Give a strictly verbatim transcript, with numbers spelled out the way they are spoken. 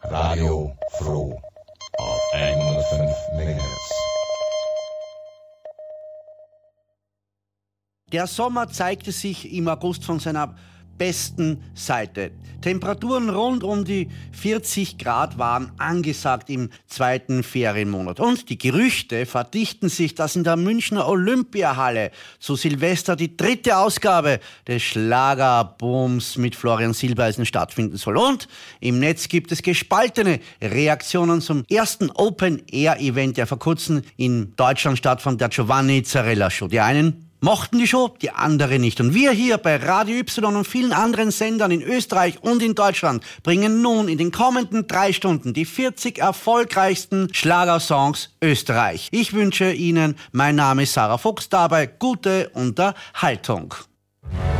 Radio Froh auf hundertfünf Megahertz. Der Sommer zeigte sich im August von seiner besten Seite. Temperaturen rund um die vierzig Grad waren angesagt im zweiten Ferienmonat. Und die Gerüchte verdichten sich, dass in der Münchner Olympiahalle zu Silvester die dritte Ausgabe des Schlagerbooms mit Florian Silbereisen stattfinden soll. Und im Netz gibt es gespaltene Reaktionen zum ersten Open-Air-Event, der vor kurzem in Deutschland stattfand, der Giovanni Zarella Show. Die einen mochten die Show, die andere nicht. Und wir hier bei Radio Y und vielen anderen Sendern in Österreich und in Deutschland bringen nun in den kommenden drei Stunden die vierzig erfolgreichsten Schlagersongs Österreich. Ich wünsche Ihnen, mein Name ist Sarah Fuchs, dabei gute Unterhaltung.